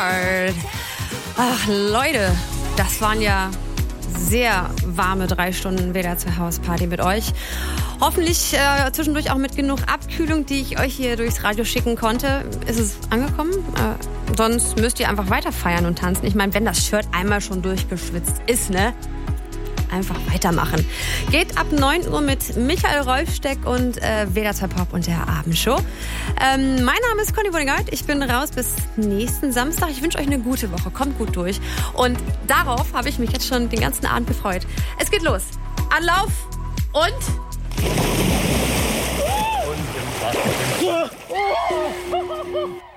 Boulevard. Ach, Leute, das waren ja sehr warme 3 Stunden WDR 2 Hausparty mit euch. Hoffentlich zwischendurch auch mit genug Abkühlung, die ich euch hier durchs Radio schicken konnte. Ist es angekommen? Sonst müsst ihr einfach weiter feiern und tanzen. Ich meine, wenn das Shirt einmal schon durchgeschwitzt ist, ne? Einfach weitermachen. Geht ab 9 Uhr mit Michael Rolfsteck und WDR 2 Pop und der Abendshow. Mein Name ist Conny Bonigard. Ich bin raus bis nächsten Samstag. Ich wünsche euch eine gute Woche. Kommt gut durch. Und darauf habe ich mich jetzt schon den ganzen Abend gefreut. Es geht los. Anlauf und...